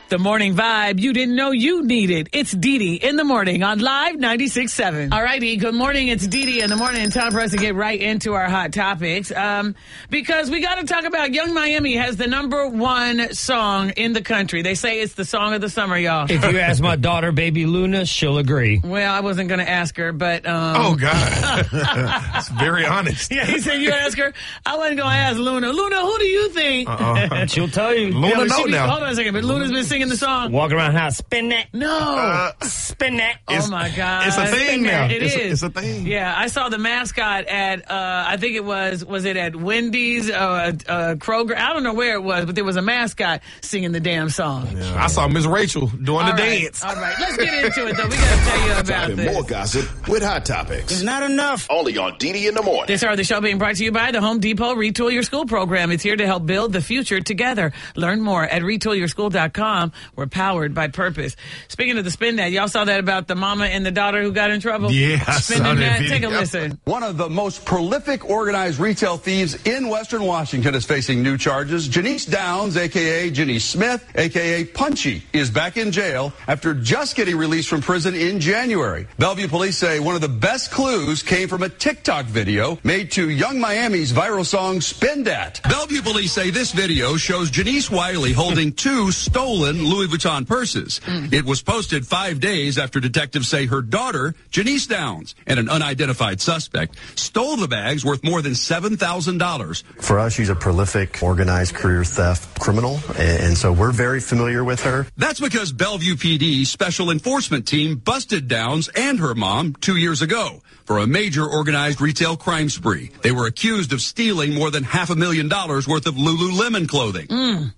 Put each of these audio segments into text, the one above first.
The morning vibe you didn't know you needed. It's Dee Dee in the morning on Live 96.7. All righty, good morning. It's Dee Dee in the morning. Time for us to get right into our hot topics. Because we got to talk about Young Miami has the #1 song in the country. They say it's the song of the summer, y'all. If you ask my daughter, baby Luna, she'll agree. Well, I wasn't going to ask her, but... Oh, God. That's very honest. Yeah, he said you ask her. I wasn't going to ask Luna. Luna, who do you think? She'll tell you. Luna know now. Hold on a second, but Luna's been singing the song. Walk around the house, spin that. No. Spin that. Oh, my God. It's a thing now. It is. It's a thing. Yeah, I saw the mascot at, I think it was it at Wendy's, Kroger? I don't know where it was, but there was a mascot singing the damn song. Yeah. I saw Miss Rachel doing the dance. All right, let's get into it, though. We got to tell you about this. More gossip with hot topics. It's not enough. Only on Dee Dee in the morning. This hour of the show being brought to you by the Home Depot Retool Your School program. It's here to help build the future together. Learn more at retoolyourschool.com. We're powered by purpose. Speaking of the spin that, y'all saw that about the mama and the daughter who got in trouble? Yeah, I saw Spinning that that. Take a video. listen. One of the most prolific organized retail thieves in Western Washington is facing new charges. Janice Downs, a.k.a. Jenny Smith, a.k.a. Punchy, is back in jail after just getting released from prison in January. Bellevue police say one of the best clues came from a TikTok video made to Young Miami's viral song Spin Dat. Bellevue police say this video shows Janice Wiley holding 2 stolen Louis Vuitton purses. It was posted 5 days after detectives say her daughter, Janice Downs, and an unidentified suspect stole the bags worth more than $7,000. For us, she's a prolific, organized career theft criminal, and so we're very familiar with her. That's because Bellevue PD's special enforcement team busted Downs and her mom 2 years ago for a major organized retail crime spree. They were accused of stealing more than $500,000 worth of Lululemon clothing.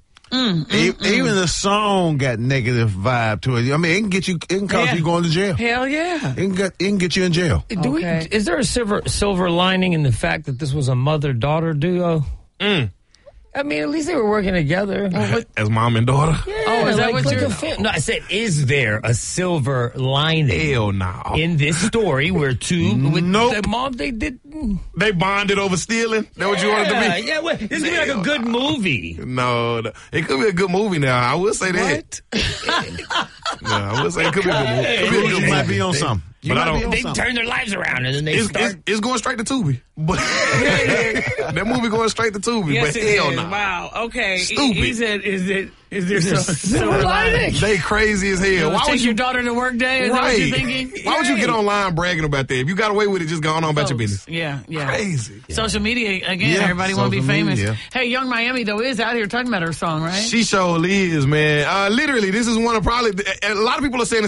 Even the song got negative vibe to it. I mean, it can cause you going to jail. Hell yeah. It can get you in jail. Is there a silver lining in the fact that this was a mother-daughter duo? I mean, at least they were working together. As mom and daughter? Yeah, is that what you're... No, I said, is there a silver lining? Hell no. In this story where two... with Nope. the mom, they did... They bonded over stealing? That what you wanted to be? Yeah, well, this could be like a good movie. No, it could be a good movie now. I will say that. No, I will say it could be a good movie. Could be a good movie. might be on something. But I don't. They turn their lives around and then they start... It's going straight to Tubi. But that movie going straight to Tubi. Yes, but it hell is. no. Wow. Okay. Stupid. He said, is there some silver lining? They crazy as hell. Why would Take you your daughter to work day? Is that what you're thinking? Why would you get online bragging about that? If you got away with it, just go on about your business. Yeah. Crazy. Social media, again, Yeah, everybody want to be social famous. media. Hey, Young Miami, though, is out here talking about her song, right? She surely is, man. Literally, this is one of probably, a lot of people are saying